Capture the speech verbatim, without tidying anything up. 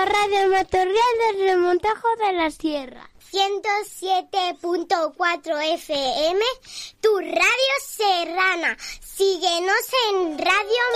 Radio Motorreal del Remontajo de la Sierra. ciento siete punto cuatro F M, tu radio serrana. Síguenos en Radio